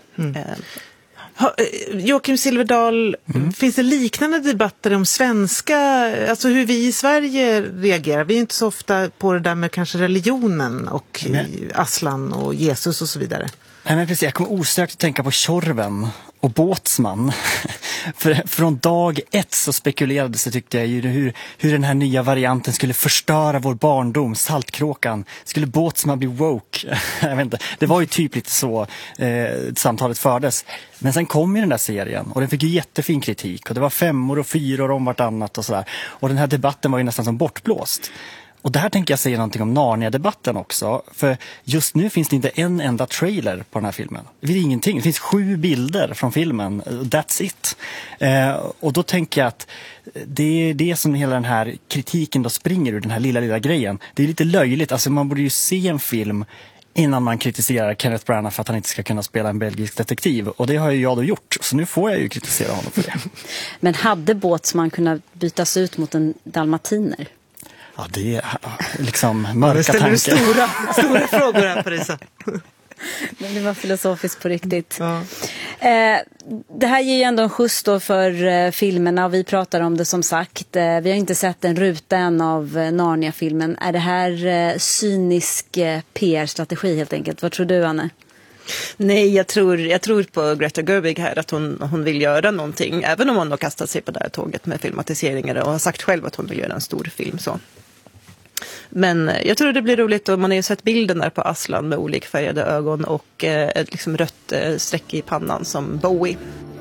Joakim Silverdal, finns det liknande debatter om svenska, alltså hur vi i Sverige reagerar? Vi är inte så ofta på det där med kanske religionen och Aslan och Jesus och så vidare.
Nej, men precis, jag kommer osökt att tänka på Tjorven och Båtsman. För från dag 1 så spekulerades det, tyckte jag, hur den här nya varianten skulle förstöra vår barndom, Saltkråkan. Skulle Båtsman bli woke? Jag vet inte. Det var ju typ lite så samtalet fördes. Men sen kom ju den där serien och den fick ju jättefin kritik. Och det var 5 och 4 om vartannat och sådär. Och den här debatten var ju nästan som bortblåst. Och där tänker jag säga någonting om Narnia-debatten också. För just nu finns det inte en enda trailer på den här filmen. Det finns ingenting. Det finns 7 bilder från filmen. That's it. Och då tänker jag att det är det som hela den här kritiken då springer ur, den här lilla grejen. Det är lite löjligt. Alltså man borde ju se en film innan man kritiserar Kenneth Branagh för att han inte ska kunna spela en belgisk detektiv. Och det har ju jag då gjort. Så nu får jag ju kritisera honom för det.
Men hade Båtsman kunnat bytas ut mot en dalmatiner?
Ja, det är liksom mörka tankar.
Det ställer stora frågor här, Parisa.
Det var filosofiskt på riktigt. Ja. Det här ger ju ändå en skjuts då för filmerna och vi pratar om det som sagt. Vi har inte sett en ruta än av Narnia-filmen. Är det här cynisk PR-strategi helt enkelt? Vad tror du, Anne?
Nej, jag tror på Greta Gerwig här att hon vill göra någonting. Även om hon har kastat sig på det här tåget med filmatiseringar och har sagt själv att hon vill göra en stor film så. Men jag tror det blir roligt och man har ju sett bilden där på Aslan med olikfärgade ögon och ett liksom rött streck i pannan som Bowie.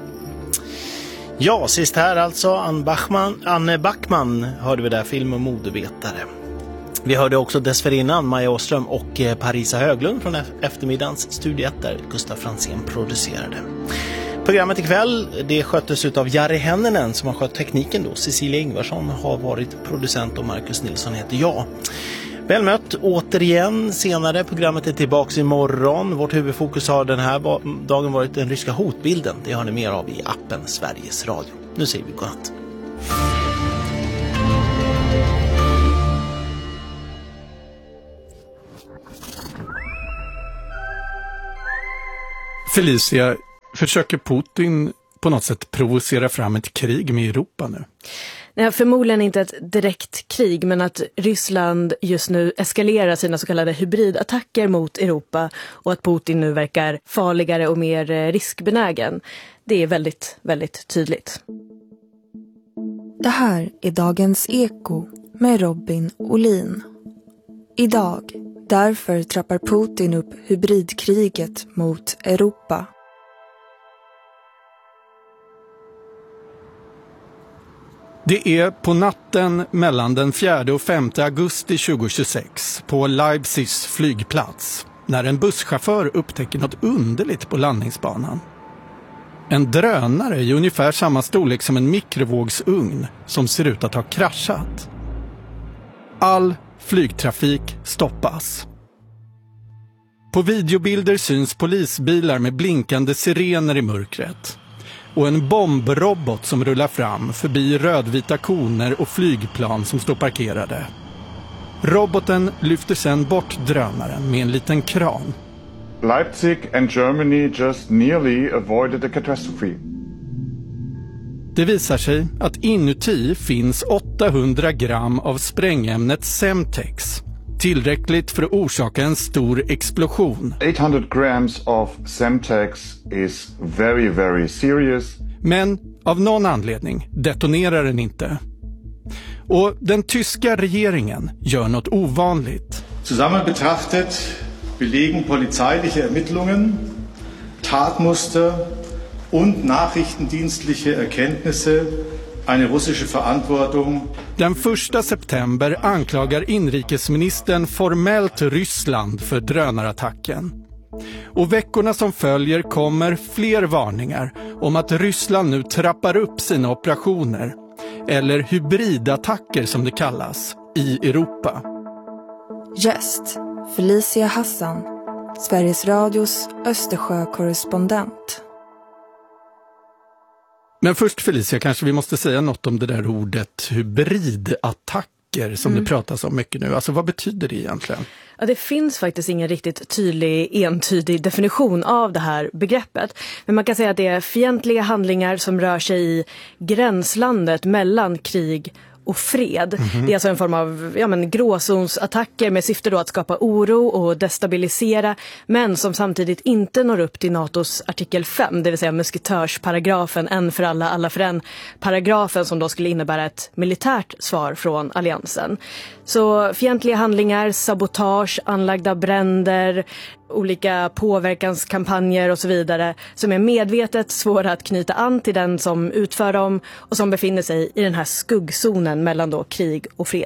Ja, sist här alltså Anne Backman hörde vi där, film- och modevetare. Vi hörde också dessförinnan Maja Åström och Parisa Höglund från eftermiddagens Studio 1 där Gustaf Franzén producerade. Programmet ikväll, det sköttes av Jari Henninen som har skött tekniken då. Cecilia Ingvarsson har varit producent och Marcus Nilsson heter jag. Väl mött återigen senare. Programmet är tillbaka imorgon. Vårt huvudfokus har den här dagen varit den ryska hotbilden. Det har ni mer av i appen Sveriges Radio. Nu säger vi godnatt.
Felicia, försöker Putin på något sätt provocera fram ett krig med Europa nu?
Nej, förmodligen inte ett direkt krig, men att Ryssland just nu eskalerar sina så kallade hybridattacker mot Europa och att Putin nu verkar farligare och mer riskbenägen. Det är väldigt, väldigt tydligt.
Det här är Dagens Eko med Robin Olin. Idag, därför trappar Putin upp hybridkriget mot Europa.
Det är på natten mellan den 4 och 5 augusti 2026 på Leipzigs flygplats när en busschaufför upptäcker något underligt på landningsbanan. En drönare i ungefär samma storlek som en mikrovågsugn som ser ut att ha kraschat. All flygtrafik stoppas. På videobilder syns polisbilar med blinkande sirener i mörkret. Och en bombrobot som rullar fram förbi rödvita koner och flygplan som står parkerade. Roboten lyfter sedan bort drönaren med en liten kran.
Leipzig and Germany just nearly avoided a catastrophe.
Det visar sig att inuti finns 800 gram av sprängämnet Semtex. Tillräckligt för att orsaka en stor explosion.
800 grams of Semtex is very, very serious.
Men av någon anledning detonerar den inte. Och den tyska regeringen gör något ovanligt.
Zusammen betrachtet belegen polizeiliche Ermittlungen, Tatmuster und nachrichtendienstliche Erkenntnisse eine russische Verantwortung.
Den 1 september anklagar inrikesministern formellt Ryssland för drönarattacken. Och veckorna som följer kommer fler varningar om att Ryssland nu trappar upp sina operationer, eller hybridattacker som det kallas, i Europa.
Gäst Felicia Hassan, Sveriges Radios Östersjökorrespondent.
Men först Felicia, kanske vi måste säga något om det där ordet hybridattacker som det pratas om mycket nu. Alltså vad betyder det egentligen?
Ja, det finns faktiskt ingen riktigt tydlig, entydig definition av det här begreppet. Men man kan säga att det är fientliga handlingar som rör sig i gränslandet mellan krig och fred. Det är alltså en form av gråzonsattacker med syfte då att skapa oro och destabilisera, men som samtidigt inte når upp till NATOs artikel 5, det vill säga musketörsparagrafen, en för alla, alla för en, paragrafen som då skulle innebära ett militärt svar från alliansen. Så fientliga handlingar, sabotage, anlagda bränder, olika påverkanskampanjer och så vidare som är medvetet svåra att knyta an till den som utför dem och som befinner sig i den här skuggzonen mellan då krig och fred.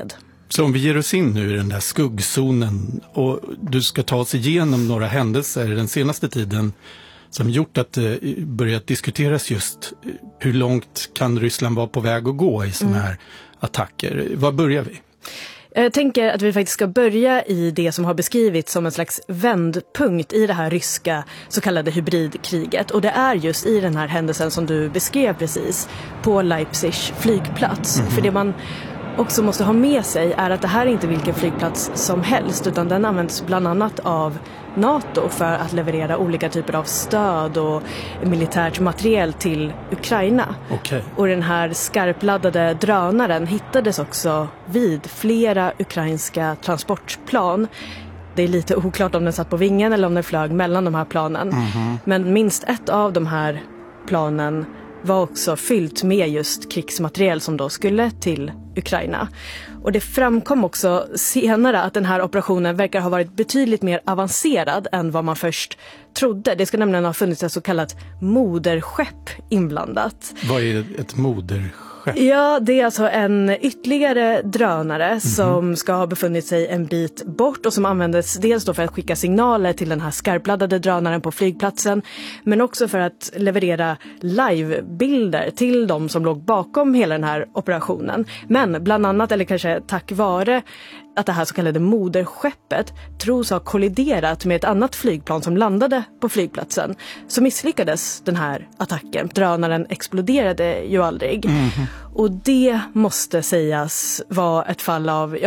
Så om vi ger oss in nu i den där skuggzonen och du ska ta oss igenom några händelser den senaste tiden som gjort att det börjat diskuteras just hur långt kan Ryssland vara på väg att gå i sådana här attacker. Var börjar vi?
Jag tänker att vi faktiskt ska börja i det som har beskrivits som en slags vändpunkt i det här ryska så kallade hybridkriget. Och det är just i den här händelsen som du beskrev precis på Leipzig flygplats. För det man också måste ha med sig är att det här är inte vilken flygplats som helst, utan den används bland annat av NATO för att leverera olika typer av stöd och militärt materiel till Ukraina.
Okay.
Och den här skarpladdade drönaren hittades också vid flera ukrainska transportplan. Det är lite oklart om den satt på vingen eller om den flög mellan de här planen. Men minst ett av de här planen var också fyllt med just krigsmateriel som då skulle till Ukraina. Och det framkom också senare att den här operationen verkar ha varit betydligt mer avancerad än vad man först trodde. Det ska nämligen ha funnits ett så kallat moderskepp inblandat.
Vad är ett moderskepp?
Ja, det är alltså en ytterligare drönare som ska ha befunnit sig en bit bort och som användes dels då för att skicka signaler till den här skarpladdade drönaren på flygplatsen, men också för att leverera livebilder till de som låg bakom hela den här operationen. Men bland annat, eller kanske tack vare att det här så kallade moderskeppet tros ha kolliderat med ett annat flygplan som landade på flygplatsen, så misslyckades den här attacken. Drönaren exploderade ju aldrig. Och det måste sägas vara ett fall av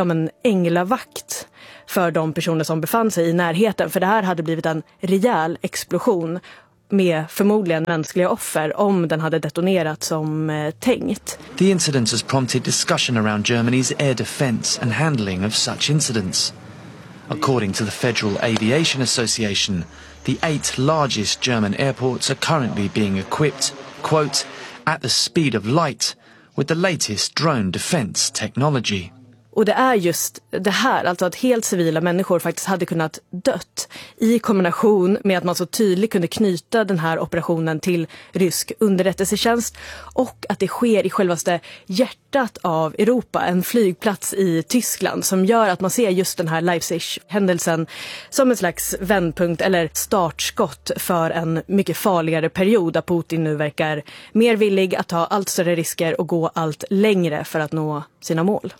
änglavakt för de personer som befann sig i närheten. För det här hade blivit en rejäl explosion med förmodligen mänskliga offer om den hade detonerat som tänkt.
The incident has prompted discussion around Germany's air defense and handling of such incidents. According to the Federal Aviation Association, the 8 largest German airports are currently being equipped, quote, at the speed of light with the latest drone defense technology.
Och det är just det här, alltså att helt civila människor faktiskt hade kunnat dött i kombination med att man så tydligt kunde knyta den här operationen till rysk underrättelsetjänst, och att det sker i självaste hjärtat av Europa, en flygplats i Tyskland, som gör att man ser just den här Leipzig-händelsen som en slags vändpunkt eller startskott för en mycket farligare period där Putin nu verkar mer villig att ta allt större risker och gå allt längre för att nå sina mål.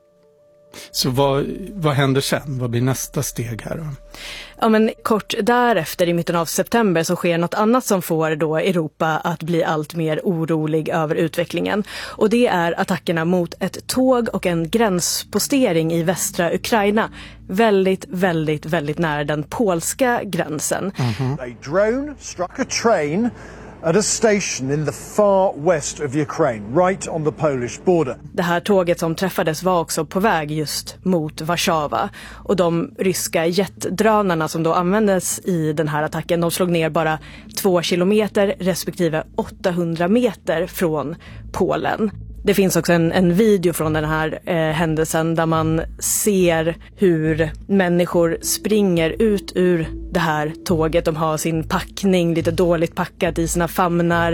Så vad händer sen? Vad blir nästa steg här då?
Ja, men kort därefter i mitten av september så sker något annat som får då Europa att bli allt mer orolig över utvecklingen. Och det är attackerna mot ett tåg och en gränspostering i västra Ukraina. Väldigt, väldigt, väldigt nära den polska gränsen.
A drone struck a train at a station in the far west of Ukraine, right on the Polish border.
Det här tåget som träffades var också på väg just mot Warszawa, och de ryska jetdrönarna som då användes i den här attacken, de slog ner bara 2 kilometer respektive 800 meter från Polen. Det finns också en video från den här händelsen där man ser hur människor springer ut ur det här tåget. De har sin packning lite dåligt packad i sina famnar.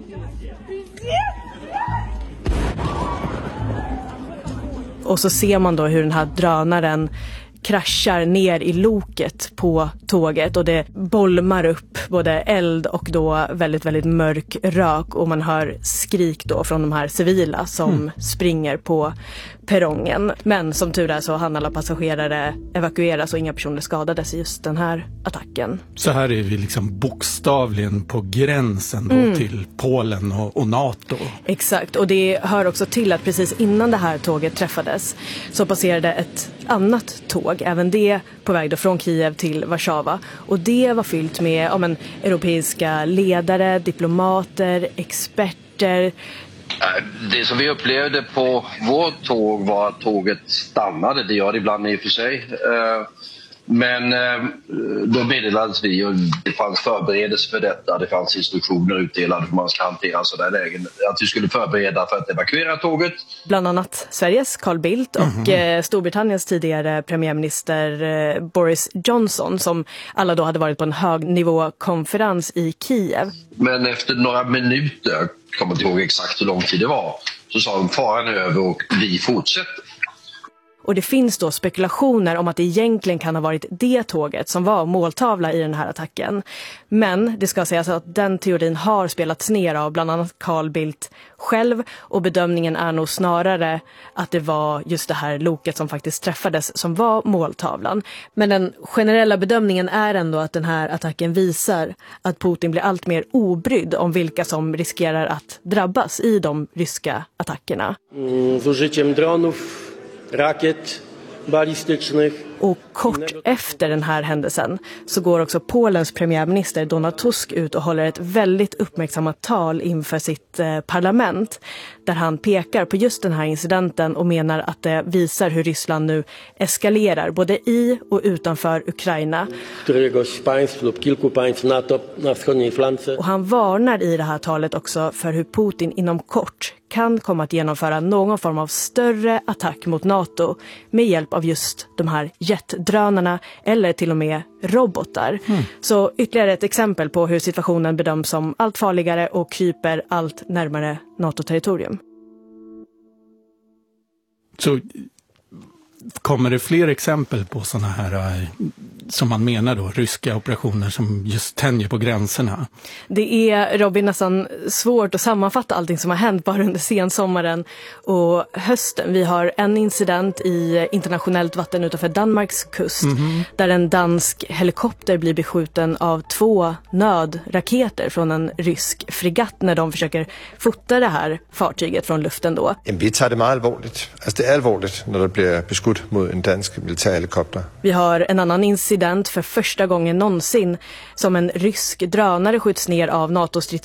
Och så ser man då hur den här drönaren kraschar ner i loket på tåget, och det bolmar upp både eld och då väldigt, väldigt mörk rök, och man hör skrik då från de här civila som springer på perrongen. Men som tur är så hann alla passagerare evakueras och inga personer skadades i just den här attacken.
Så här är vi liksom bokstavligen på gränsen då till Polen och NATO.
Exakt, och det hör också till att precis innan det här tåget träffades så passerade ett annat tåg, även det på väg då från Kiev till Warszawa, och det var fyllt med europeiska ledare, diplomater, experter.
Det som vi upplevde på vårt tåg var att tåget stannade. Det gör det ibland i och för sig. Men då meddelades vi, och det fanns förberedelse för detta. Det fanns instruktioner utdelade hur man ska hantera sådana lägen. Att vi skulle förbereda för att evakuera tåget.
Bland annat Sveriges Carl Bildt och Storbritanniens tidigare premiärminister Boris Johnson, som alla då hade varit på en högnivåkonferens i Kiev.
Men efter några minuter, jag kommer inte ihåg exakt hur lång tid det var, så sa de faran över och vi fortsätter.
Och det finns då spekulationer om att det egentligen kan ha varit det tåget som var måltavla i den här attacken. Men det ska sägas att den teorin har spelats ner av bland annat Carl Bildt själv, och bedömningen är nog snarare att det var just det här loket som faktiskt träffades som var måltavlan. Men den generella bedömningen är ändå att den här attacken visar att Putin blir allt mer obrydd om vilka som riskerar att drabbas i de ryska attackerna.
Z użyciem dronów, rakiet balistycznych.
Och kort efter den här händelsen så går också Polens premiärminister Donald Tusk ut och håller ett väldigt uppmärksammat tal inför sitt parlament, där han pekar på just den här incidenten och menar att det visar hur Ryssland nu eskalerar både i och utanför Ukraina. Och han varnar i det här talet också för hur Putin inom kort kan komma att genomföra någon form av större attack mot NATO med hjälp av just de här jetdrönarna eller till och med robotar. Så ytterligare ett exempel på hur situationen bedöms som allt farligare och kryper allt närmare NATO-territorium.
Så kommer det fler exempel på sådana här, som man menar då, ryska operationer som just tänjer på gränserna?
Det är, Robin, nästan svårt att sammanfatta allting som har hänt bara under sensommaren och hösten. Vi har en incident i internationellt vatten utanför Danmarks kust där en dansk helikopter blir beskjuten av 2 nödraketer från en rysk fregatt när de försöker fota det här fartyget från luften då.
Vi tar det mycket allvarligt. Alltså det är allvarligt när det blir beskudt mot en dansk militärhelikopter.
Vi har en annan incident för första gången någonsin som en rysk drönare skjuts ner av NATO-stridsflygplan